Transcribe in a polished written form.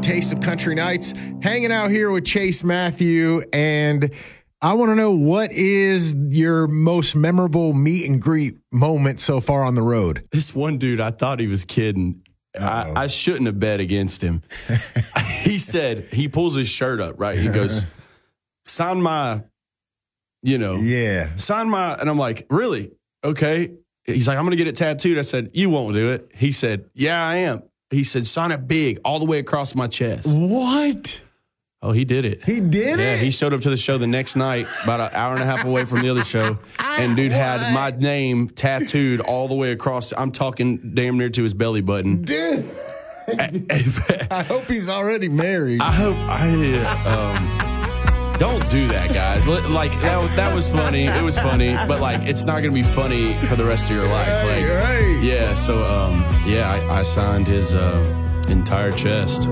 Taste of Country Nights, hanging out here with Chase Matthew, and I want to know, what is your most memorable meet and greet moment so far on the road? This one dude, I thought he was kidding. I shouldn't have bet against him. He said, he pulls his shirt up, right? He goes, sign my, sign my, and I'm like, really? Okay. He's like, I'm going to get it tattooed. I said, you won't do it. He said, yeah, I am. He said, sign it big, all the way across my chest. What? Oh, he did it. He did it? Yeah, he showed up to the show the next night, about an hour and a half away from the other show. And dude had my name tattooed all the way across. I'm talking damn near to his belly button. Dude. I hope he's already married. I hope don't do that, guys. Like that was funny. It was funny, but like it's not gonna be funny for the rest of your life. Right. Yeah. So I signed his entire chest.